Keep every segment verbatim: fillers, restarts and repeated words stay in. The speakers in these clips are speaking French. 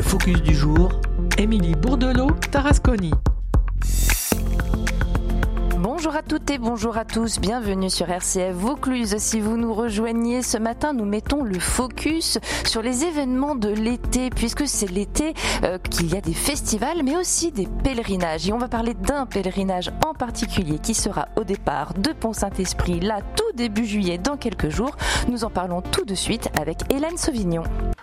focus du jour, Émilie Bourdelot-Tarasconi. Bonjour à toutes et bonjour à tous, bienvenue sur R C F Vaucluse. Si vous nous rejoignez ce matin, nous mettons le focus sur les événements de l'été, puisque c'est l'été euh, qu'il y a des festivals, mais aussi des pèlerinages. Et on va parler d'un pèlerinage en particulier qui sera au départ de Pont-Saint-Esprit, là tout début juillet, dans quelques jours. Nous en parlons tout de suite avec Hélène Sauvignon.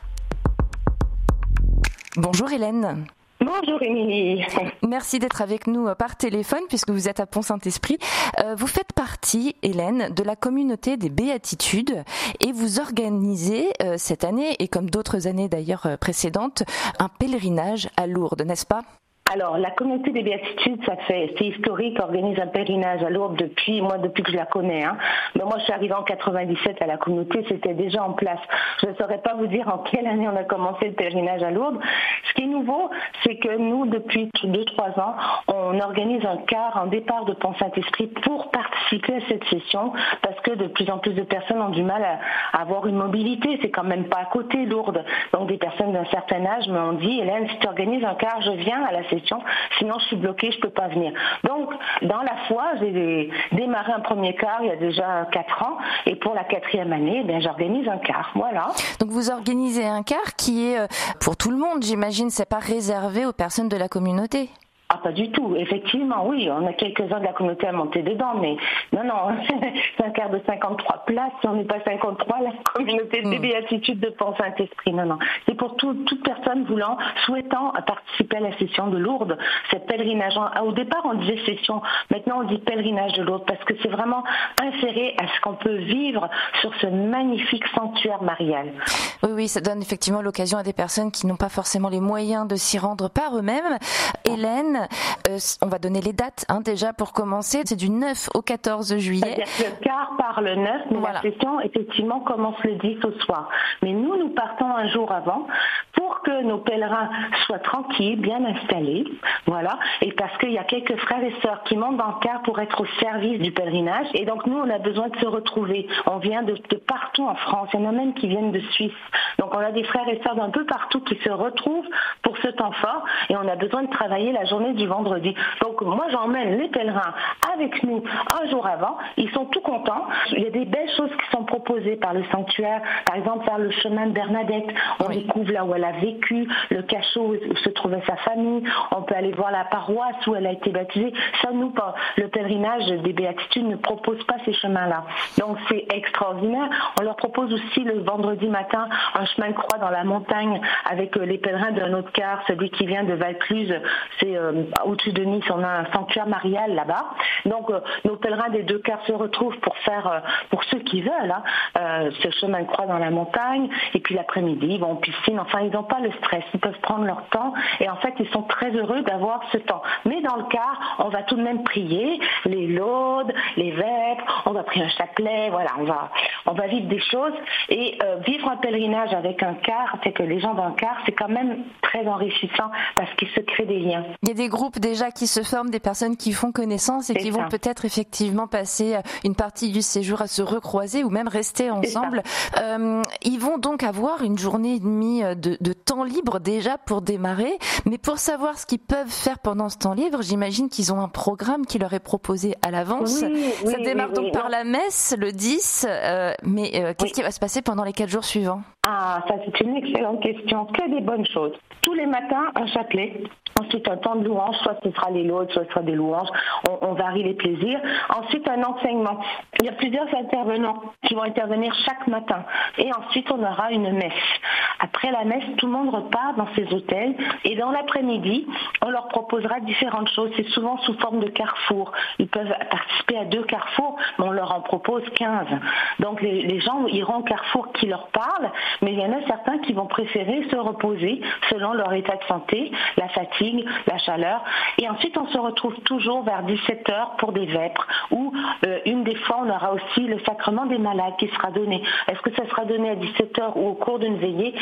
Bonjour Hélène. Bonjour Émilie. Merci d'être avec nous par téléphone puisque vous êtes à Pont-Saint-Esprit. Euh, vous faites partie, Hélène, de la communauté des Béatitudes et vous organisez euh, cette année, et comme d'autres années d'ailleurs euh, précédentes, un pèlerinage à Lourdes, n'est-ce pas ? Alors, la communauté des Béatitudes, ça fait, c'est historique, organise un pèlerinage à Lourdes depuis, moi, depuis que je la connais, hein. Mais moi, je suis arrivée en quatre-vingt-dix-sept à la communauté, c'était déjà en place. Je ne saurais pas vous dire en quelle année on a commencé le pèlerinage à Lourdes. Ce qui est nouveau, c'est que nous, depuis deux trois ans, on organise un quart, un départ de Pont-Saint-Esprit pour participer à cette session, parce que de plus en plus de personnes ont du mal à, à avoir une mobilité. C'est quand même pas à côté, Lourdes. Donc, des personnes d'un certain âge m'ont dit, Hélène, si tu organises un quart, je viens à la session. Sinon je suis bloquée, je peux pas venir. Donc dans la foi, j'ai démarré un premier quart il y a déjà quatre ans, et pour la quatrième année, ben j'organise un quart. Voilà. Donc vous organisez un quart qui est pour tout le monde, j'imagine, c'est pas réservé aux personnes de la communauté. Ah, pas du tout. Effectivement, oui, on a quelques-uns de la communauté à monter dedans, mais non, non, c'est un quart de cinquante-trois places. Si on n'est pas cinquante-trois, la communauté des mmh. Béatitudes de Pont-Saint-Esprit, non, non. C'est pour tout, toute personne voulant, souhaitant participer à la session de Lourdes, cette pèlerinage. Au départ, on disait session, maintenant on dit pèlerinage de Lourdes, parce que c'est vraiment inséré à ce qu'on peut vivre sur ce magnifique sanctuaire marial. Oui, oui, ça donne effectivement l'occasion à des personnes qui n'ont pas forcément les moyens de s'y rendre par eux-mêmes. Hélène, Euh, on va donner les dates hein, déjà pour commencer. C'est du neuf au quatorze juillet. C'est-à-dire que le quart part le neuf, mais voilà. La session effectivement commence le dix au soir. Mais nous, nous partons un jour avant pour que nos pèlerins soient tranquilles, bien installés. Voilà. Et parce qu'il y a quelques frères et sœurs qui montent dans le quart pour être au service du pèlerinage. Et donc nous, on a besoin de se retrouver. On vient de, de partout en France. Il y en a même qui viennent de Suisse. Donc on a des frères et sœurs d'un peu partout qui se retrouvent pour ce temps fort. Et on a besoin de travailler la journée du vendredi. Donc moi j'emmène les pèlerins avec nous un jour avant, ils sont tout contents. Il y a des belles choses qui sont proposées par le sanctuaire, par exemple faire le chemin de Bernadette, on oui. découvre là où elle a vécu, le cachot où se trouvait sa famille, on peut aller voir la paroisse où elle a été baptisée. Ça, nous, le pèlerinage des Béatitudes ne propose pas ces chemins-là. Donc c'est extraordinaire. On leur propose aussi le vendredi matin un chemin de croix dans la montagne avec les pèlerins d'un autre quart, celui qui vient de Vaucluse, c'est euh, au-dessus de Nice, on a un sanctuaire marial là-bas. Donc euh, nos pèlerins des deux quarts se retrouvent pour faire, euh, pour ceux qui veulent, hein, euh, ce chemin de croix dans la montagne. Et puis l'après-midi, ils vont en piscine. Enfin, ils n'ont pas le stress. Ils peuvent prendre leur temps. Et en fait, ils sont très heureux d'avoir ce temps. Mais dans le quart, on va tout de même prier les laudes, les vêpres. On va prier un chapelet. Voilà, on va, on va vivre des choses. Et euh, vivre un pèlerinage avec un quart, c'est que les gens d'un quart, c'est quand même très enrichissant parce qu'il se crée des liens. Il y a des groupes déjà qui se forment, des personnes qui font connaissance et c'est qui ça. Vont peut-être effectivement passer une partie du séjour à se recroiser ou même rester ensemble. Euh, ils vont donc avoir une journée et demie de, de temps libre déjà pour démarrer, mais pour savoir ce qu'ils peuvent faire pendant ce temps libre, j'imagine qu'ils ont un programme qui leur est proposé à l'avance. Oui, ça oui, démarre oui, donc oui, par oui. la messe le dix, euh, mais euh, qu'est-ce oui. qui va se passer pendant les quatre jours suivants ? Ah, ça c'est une excellente question, que des bonnes choses. Tous les matins, un chapelet. Ensuite, un temps de louange, soit ce sera les laudes, soit ce sera des louanges. On, on varie les plaisirs. Ensuite, un enseignement. Il y a plusieurs intervenants qui vont intervenir chaque matin. Et ensuite, on aura une messe. Après la messe, tout le monde repart dans ses hôtels. Et dans l'après-midi, on leur proposera différentes choses. C'est souvent sous forme de carrefour. Ils peuvent participer à deux carrefours, mais on leur en propose quinze. Donc, les, les gens iront au carrefour qui leur parle, mais il y en a certains qui vont préférer se reposer selon leur état de santé, la fatigue, la chaleur. Et ensuite, on se retrouve toujours vers dix-sept heures pour des vêpres, où euh, une des fois, on aura aussi le sacrement des malades qui sera donné. Est-ce que ça sera donné à dix-sept heures ou au cours d'une veillée ?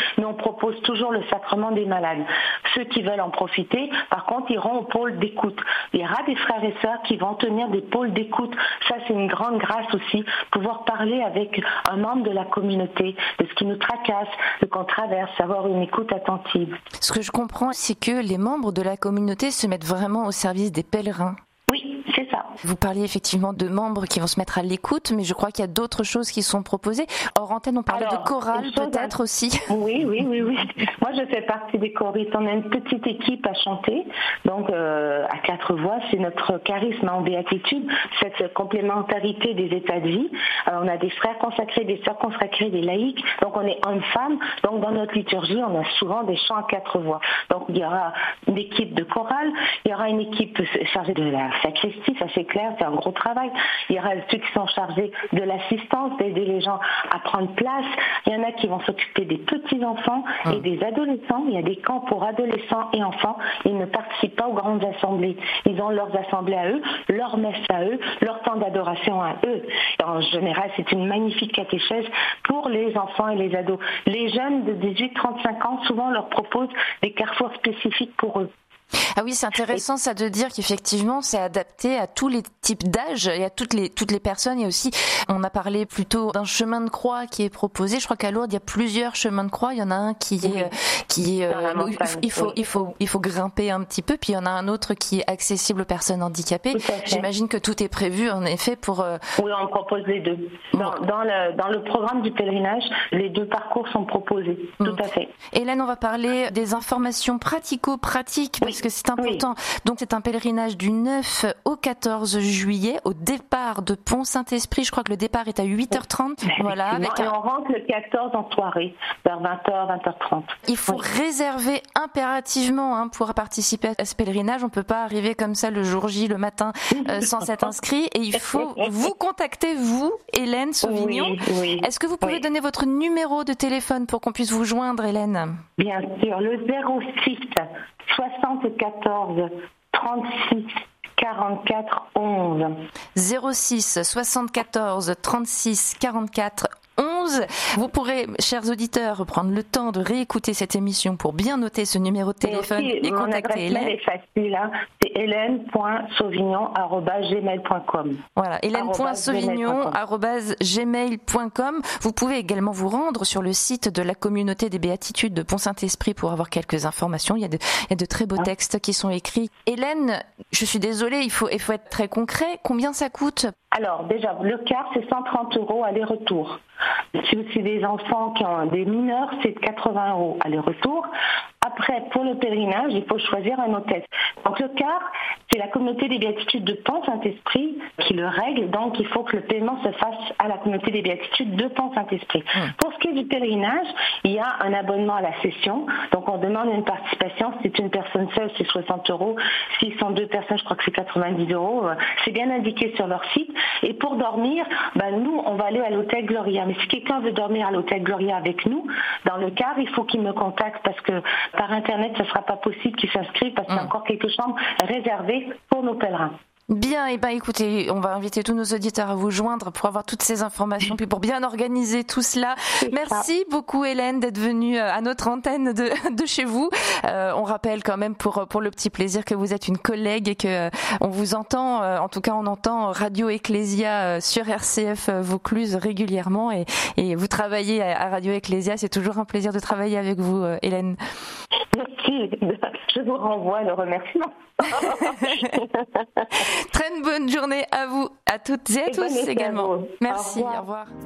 mais on propose toujours le sacrement des malades. Ceux qui veulent en profiter, par contre, iront au pôle d'écoute. Il y aura des frères et sœurs qui vont tenir des pôles d'écoute. Ça, c'est une grande grâce aussi, pouvoir parler avec un membre de la communauté, de ce qui nous tracasse, de ce qu'on traverse, avoir une écoute attentive. Ce que je comprends, c'est que les membres de la communauté se mettent vraiment au service des pèlerins. Oui, c'est ça. Vous parliez effectivement de membres qui vont se mettre à l'écoute, mais je crois qu'il y a d'autres choses qui sont proposées. Hors antenne, on parlait Alors, de chorale peut-être à... aussi. Oui, oui, oui, oui. Moi, je fais partie des choristes. On a une petite équipe à chanter, donc euh, à quatre voix. C'est notre charisme en béatitude, cette complémentarité des états de vie. Euh, on a des frères consacrés, des sœurs consacrées, des laïcs. Donc, on est hommes-femmes. Donc, dans notre liturgie, on a souvent des chants à quatre voix. Donc, il y aura une équipe de chorale, il y aura une équipe chargée de la sacristie, ça c'est clair, c'est un gros travail. Il y aura ceux qui sont chargés de l'assistance, d'aider les gens à prendre place. Il y en a qui vont s'occuper des petits-enfants et mmh. des adolescents. Il y a des camps pour adolescents et enfants. Ils ne participent pas aux grandes assemblées. Ils ont leurs assemblées à eux, leurs messes à eux, leur temps d'adoration à eux. Et en général, c'est une magnifique catéchèse pour les enfants et les ados. Les jeunes de dix-huit à trente-cinq ans, souvent, on leur propose des carrefours spécifiques pour eux. Ah oui, c'est intéressant ça de dire qu'effectivement c'est adapté à tous les types d'âge et à toutes les toutes les personnes. Il y a aussi, on a parlé plutôt d'un chemin de croix qui est proposé. Je crois qu'à Lourdes il y a plusieurs chemins de croix. Il y en a un qui est oui. qui est euh, il faut il faut il faut grimper un petit peu, puis il y en a un autre qui est accessible aux personnes handicapées. J'imagine que tout est prévu en effet pour. Euh... Oui, on propose les deux. Dans, bon. dans le dans le programme du pèlerinage, les deux parcours sont proposés. Mmh. Tout à fait. Hélène, on va parler des informations pratico-pratiques. Oui. Parce que c'est important. Oui. Donc c'est un pèlerinage du neuf au quatorze juillet au départ de Pont-Saint-Esprit. Je crois que le départ est à huit heures trente. Voilà. Avec et un... on rentre le quatorze en soirée, vers vingt heures, vingt heures trente. Il faut oui. réserver impérativement hein, pour participer à ce pèlerinage. On ne peut pas arriver comme ça le jour J, le matin, euh, sans s'être inscrit. Et il faut vous contacter, vous, Hélène Sauvignon. Oui, oui, Est-ce que vous pouvez oui. donner votre numéro de téléphone pour qu'on puisse vous joindre, Hélène ? Bien sûr, le zéro six soixante-quatorze trente-six quarante-quatre onze. zéro six soixante-quatorze trente-six quarante-quatre onze. Vous pourrez, chers auditeurs, prendre le temps de réécouter cette émission pour bien noter ce numéro de téléphone et, aussi, et contacter Hélène. Mon adresse mail est facile, hein. C'est hélène point sauvignon arobase gmail point com. Voilà, hélène point sauvignon arobase gmail point com. Vous pouvez également vous rendre sur le site de la communauté des béatitudes de Pont-Saint-Esprit pour avoir quelques informations. Il y a de, il y a de très beaux ah. textes qui sont écrits. Hélène, je suis désolée, il faut, il faut être très concret. Combien ça coûte ? Alors, déjà, le quart, c'est cent trente euros aller-retour. Si c'est des enfants qui ont des mineurs, c'est quatre-vingts euros aller-retour. Après, pour le pèlerinage, il faut choisir un hôtel. Donc, le quart, c'est la communauté des béatitudes de Pont-Saint-Esprit qui le règle. Donc, il faut que le paiement se fasse à la communauté des béatitudes de Pont-Saint-Esprit. Mmh. Pour ce qui est du pèlerinage, il y a un abonnement à la session. Donc, on demande une participation. Si c'est une personne seule, c'est soixante euros. S'ils sont deux personnes, je crois que c'est quatre-vingt-dix euros. C'est bien indiqué sur leur site. Et pour dormir, ben, nous, on va aller à l'hôtel Gloria. Mais si quelqu'un veut dormir à l'hôtel Gloria avec nous, dans le quart, il faut qu'il me contacte parce que par Internet, ce ne sera pas possible qu'ils s'inscrivent parce qu'il y a encore quelques chambres réservées pour nos pèlerins. Bien, et eh ben écoutez, on va inviter tous nos auditeurs à vous joindre pour avoir toutes ces informations, puis pour bien organiser tout cela. C'est Merci ça. beaucoup Hélène d'être venue à notre antenne de, de chez vous. Euh, on rappelle quand même pour pour le petit plaisir que vous êtes une collègue et que euh, on vous entend, euh, en tout cas on entend Radio Ecclésia euh, sur R C F euh, Vaucluse régulièrement et, et vous travaillez à, à Radio Ecclésia. C'est toujours un plaisir de travailler avec vous, euh, Hélène. Merci, je vous renvoie le remerciement. Très bonne journée à vous, à toutes et à et tous également. Merci, au revoir. Au revoir.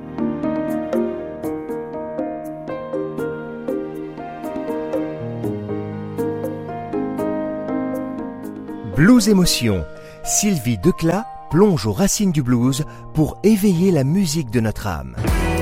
Blues Émotion. Sylvie Declat plonge aux racines du blues pour éveiller la musique de notre âme.